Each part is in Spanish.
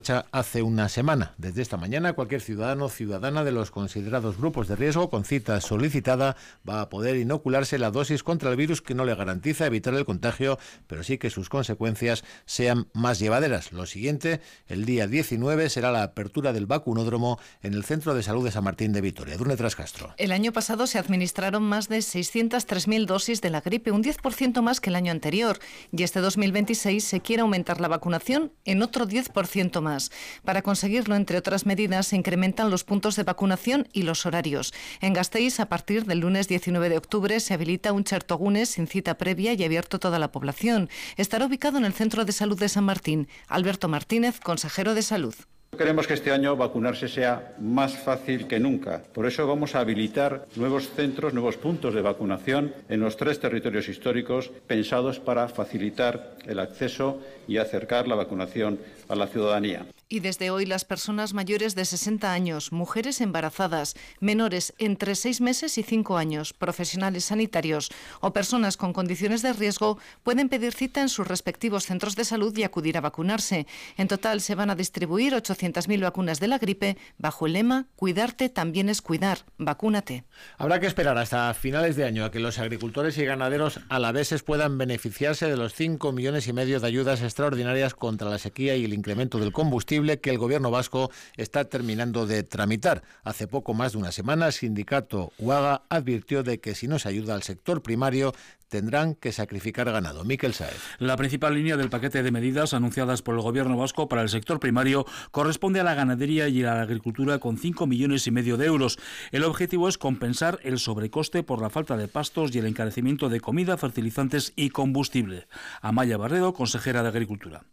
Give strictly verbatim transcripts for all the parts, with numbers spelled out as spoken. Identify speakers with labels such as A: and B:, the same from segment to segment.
A: Hace una semana. Desde esta mañana, cualquier ciudadano o ciudadana de los considerados grupos de riesgo con cita solicitada va a poder inocularse la dosis contra el virus, que no le garantiza evitar el contagio, pero sí que sus consecuencias sean más llevaderas. Lo siguiente, el día diecinueve, será la apertura del vacunódromo en el Centro de Salud de San Martín de Vitoria. Durne Trascastro.
B: El año pasado se administraron más de seiscientas tres mil dosis de la gripe, un diez por ciento más que el año anterior, y este dos mil veintiséis se quiere aumentar la vacunación en otro diez por ciento más. Para conseguirlo, entre otras medidas, se incrementan los puntos de vacunación y los horarios. En Gasteiz, a partir del lunes diecinueve de octubre, se habilita un Chertogunes sin cita previa y abierto a toda la población. Estará ubicado en el Centro de Salud de San Martín. Alberto Martínez, consejero de Salud.
C: Queremos que este año vacunarse sea más fácil que nunca. Por eso vamos a habilitar nuevos centros, nuevos puntos de vacunación en los tres territorios históricos, pensados para facilitar el acceso y acercar la vacunación a la ciudadanía.
B: Y desde hoy, las personas mayores de sesenta años, mujeres embarazadas, menores entre seis meses y cinco años, profesionales sanitarios o personas con condiciones de riesgo pueden pedir cita en sus respectivos centros de salud y acudir a vacunarse. En total se van a distribuir ochocientas mil vacunas de la gripe bajo el lema «Cuidarte también es cuidar, vacúnate».
A: Habrá que esperar hasta finales de año a que los agricultores y ganaderos alaveses puedan beneficiarse de los cinco millones y medio de ayudas extraordinarias contra la sequía y el incremento del combustible que el gobierno vasco está terminando de tramitar. Hace poco más de una semana, el sindicato U A G A advirtió de que si no se ayuda al sector primario, tendrán que sacrificar ganado. Miquel Sáez.
D: La principal línea del paquete de medidas anunciadas por el gobierno vasco para el sector primario corresponde a la ganadería y a la agricultura, con cinco millones y medio de euros. El objetivo es compensar el sobrecoste por la falta de pastos y el encarecimiento de comida, fertilizantes y combustible. Amaya Barredo, consejera de Agricultura.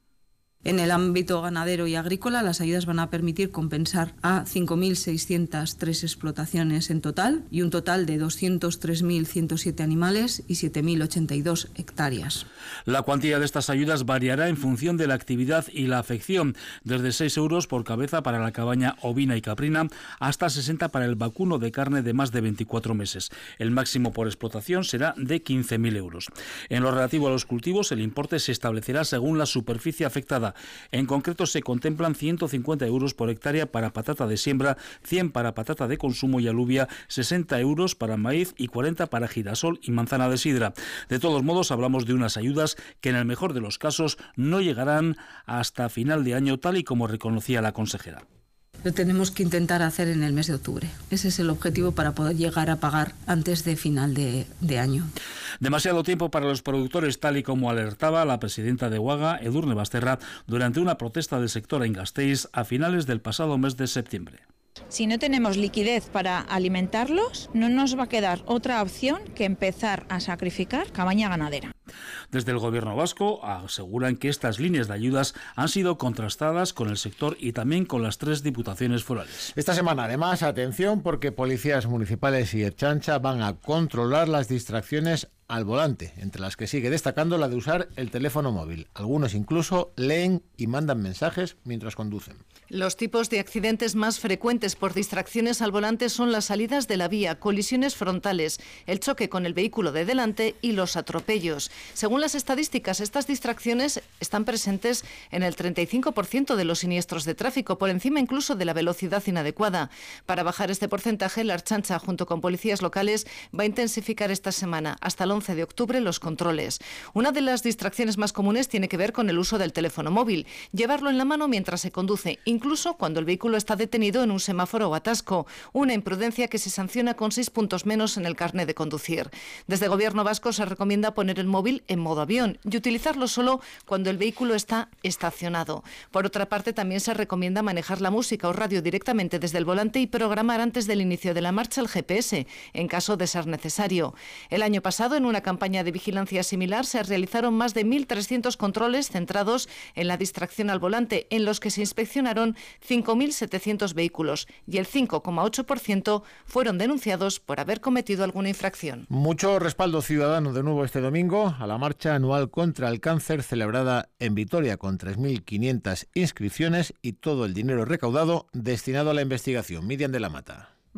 E: En el ámbito ganadero y agrícola, las ayudas van a permitir compensar a cinco mil seiscientas tres explotaciones en total y un total de doscientos tres mil ciento siete animales y siete mil ochenta y dos hectáreas.
D: La cuantía de estas ayudas variará en función de la actividad y la afección, desde seis euros por cabeza para la cabaña ovina y caprina hasta sesenta para el vacuno de carne de más de veinticuatro meses. El máximo por explotación será de quince mil euros. En lo relativo a los cultivos, el importe se establecerá según la superficie afectada. En concreto, se contemplan ciento cincuenta euros por hectárea para patata de siembra, cien para patata de consumo y alubia, sesenta euros para maíz y cuarenta para girasol y manzana de sidra. De todos modos, hablamos de unas ayudas que en el mejor de los casos no llegarán hasta final de año, tal y como reconocía la consejera.
E: Lo tenemos que intentar hacer en el mes de octubre. Ese es el objetivo para poder llegar a pagar antes de final de, de año.
D: Demasiado tiempo para los productores, tal y como alertaba la presidenta de U A G A, Edurne Basterra, durante una protesta del sector en Gasteiz a finales del pasado mes de septiembre.
F: Si no tenemos liquidez para alimentarlos, no nos va a quedar otra opción que empezar a sacrificar cabaña ganadera.
D: Desde el gobierno vasco aseguran que estas líneas de ayudas han sido contrastadas con el sector y también con las tres diputaciones forales.
A: Esta semana, además, atención, porque policías municipales y Ertzaintza van a controlar las distracciones al volante, entre las que sigue destacando la de usar el teléfono móvil. Algunos incluso leen y mandan mensajes mientras conducen.
B: Los tipos de accidentes más frecuentes por distracciones al volante son las salidas de la vía, colisiones frontales, el choque con el vehículo de delante y los atropellos. Según las estadísticas, estas distracciones están presentes en el treinta y cinco por ciento de los siniestros de tráfico, por encima incluso de la velocidad inadecuada. Para bajar este porcentaje, la Ertzaintza, junto con policías locales, va a intensificar esta semana, hasta el once de octubre, los controles. Una de las distracciones más comunes tiene que ver con el uso del teléfono móvil, llevarlo en la mano mientras se conduce, incluso cuando el vehículo está detenido en un semáforo o atasco, una imprudencia que se sanciona con seis puntos menos en el carné de conducir. Desde el Gobierno vasco se recomienda poner el móvil en modo avión y utilizarlo solo cuando el vehículo está estacionado. Por otra parte, también se recomienda manejar la música o radio directamente desde el volante y programar antes del inicio de la marcha el G P S, en caso de ser necesario. El año pasado, en una campaña de vigilancia similar, se realizaron más de mil trescientos controles centrados en la distracción al volante, en los que se inspeccionaron cinco mil setecientos vehículos y el cinco coma ocho por ciento fueron denunciados por haber cometido alguna infracción.
A: Mucho respaldo ciudadano de nuevo este domingo a la marcha anual contra el cáncer celebrada en Vitoria, con tres mil quinientas inscripciones y todo el dinero recaudado destinado a la investigación. Miriam de la Mata.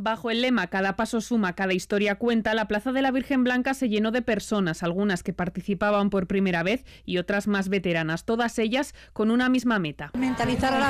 G: Bajo el lema "Cada paso suma, cada historia cuenta", la Plaza de la Virgen Blanca se llenó de personas, algunas que participaban por primera vez y otras más veteranas, todas ellas con una misma meta.
H: Mentalizar a la